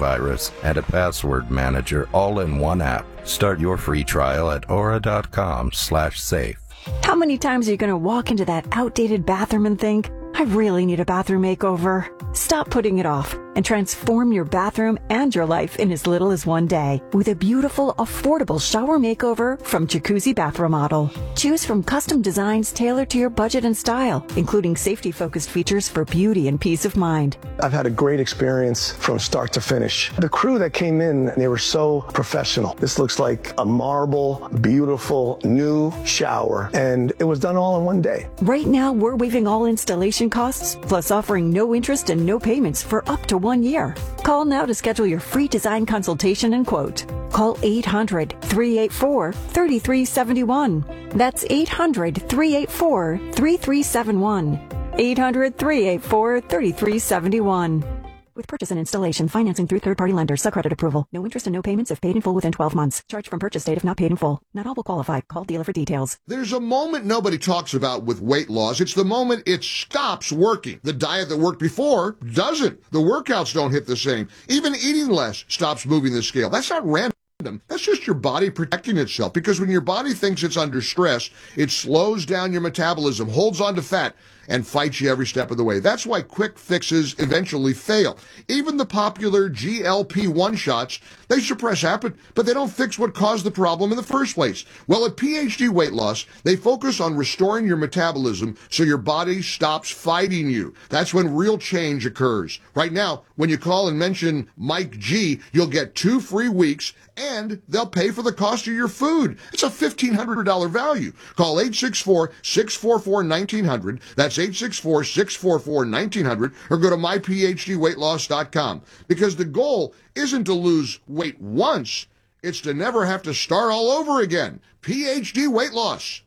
antivirus, and a password manager all in one app. Start your free trial at aura.com/safe. How many times are you going to walk into that outdated bathroom and think, I really need a bathroom makeover? Stop putting it off and transform your bathroom and your life in as little as one day with a beautiful, affordable shower makeover from Jacuzzi Bath Remodel. Choose from custom designs tailored to your budget and style, including safety-focused features for beauty and peace of mind. I've had a great experience from start to finish. The crew that came in, they were so professional. This looks like a marble, beautiful, new shower, and it was done all in one day. Right now, we're waiving all installation costs, plus offering no interest and no payments for up to 1 year. Call now to schedule your free design consultation and quote. Call 800-384-3371. That's 800-384-3371. 800-384-3371. With purchase and installation, financing through third-party lenders, subcredit approval. No interest and no payments if paid in full within 12 months. Charge from purchase date if not paid in full. Not all will qualify. Call dealer for details. There's a moment nobody talks about with weight loss. It's the moment it stops working. The diet that worked before doesn't. The workouts don't hit the same. Even eating less stops moving the scale. That's not random. That's just your body protecting itself, because when your body thinks it's under stress, it slows down your metabolism, holds on to fat, and fights you every step of the way. That's why quick fixes eventually fail. Even the popular GLP-1 shots, they suppress appetite, but they don't fix what caused the problem in the first place. Well, at PhD Weight Loss, they focus on restoring your metabolism so your body stops fighting you. That's when real change occurs. Right now, when you call and mention Mike G, you'll get 2 free weeks, and they'll pay for the cost of your food. It's a $1,500 value. Call 864-644-1900. That's 864-644-1900, or go to myphdweightloss.com. Because the goal isn't to lose weight once, it's to never have to start all over again. PhD Weight Loss.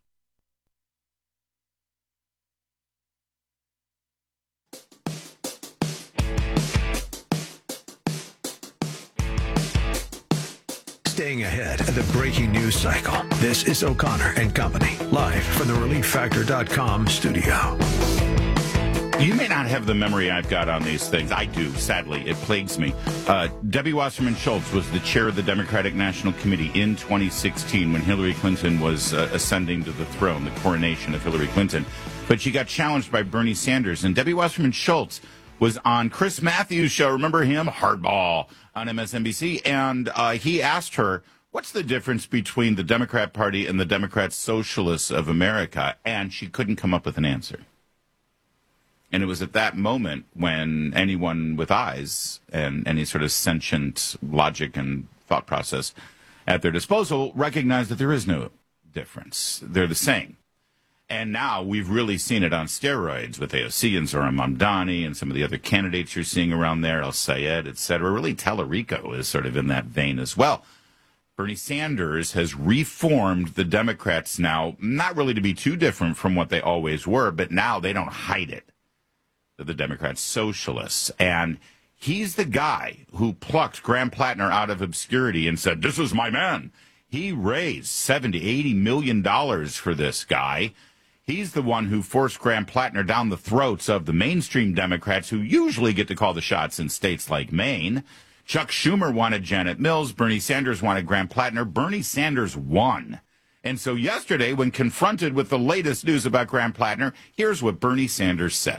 Staying ahead of the breaking news cycle. This is O'Connor and Company, live from the ReliefFactor.com studio. You may not have the memory I've got on these things. I do, sadly. It plagues me. Debbie Wasserman Schultz was the chair of the Democratic National Committee in 2016 when Hillary Clinton was ascending to the throne, the coronation of Hillary Clinton. But she got challenged by Bernie Sanders. And Debbie Wasserman Schultz was on Chris Matthews' show. Remember him? Hardball on MSNBC. And he asked her, what's the difference between the Democrat Party and the Democrat Socialists of America? And she couldn't come up with an answer. And it was at that moment when anyone with eyes and any sort of sentient logic and thought process at their disposal recognized that there is no difference. They're the same. And now we've really seen it on steroids with AOC and Zohran Mamdani and some of the other candidates you're seeing around there, El Sayed, et cetera. Really, Tallarico is sort of in that vein as well. Bernie Sanders has reformed the Democrats now, not really to be too different from what they always were, but now they don't hide it. They're the Democrat Socialists. And he's the guy who plucked Graham Plattner out of obscurity and said, this is my man. He raised $70, $80 million for this guy. He's the one who forced Graham Plattner down the throats of the mainstream Democrats who usually get to call the shots in states like Maine. Chuck Schumer wanted Janet Mills. Bernie Sanders wanted Graham Plattner. Bernie Sanders won. And so yesterday, when confronted with the latest news about Graham Plattner, here's what Bernie Sanders said.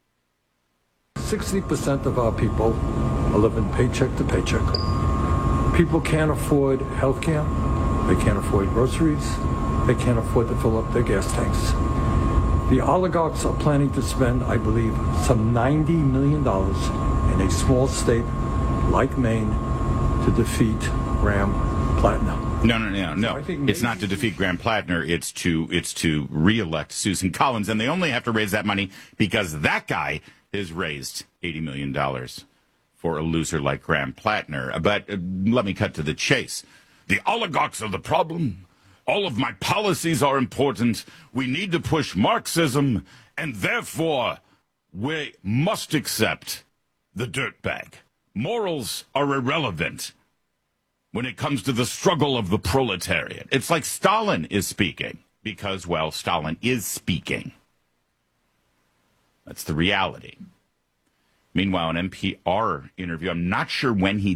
60% of our people are living paycheck to paycheck. People can't afford health care. They can't afford groceries. They can't afford to fill up their gas tanks. The oligarchs are planning to spend, I believe, some $90 million in a small state like Maine to defeat Graham Plattner. No. It's not to defeat Graham Plattner. It's to re-elect Susan Collins. And they only have to raise that money because that guy has raised $80 million for a loser like Graham Plattner. But let me cut to the chase. The oligarchs are the problem. All of my policies are important. We need to push Marxism, and therefore we must accept the dirtbag. Morals are irrelevant when it comes to the struggle of the proletariat. It's like Stalin is speaking because, well, Stalin is speaking. That's the reality. Meanwhile, an NPR interview, I'm not sure when he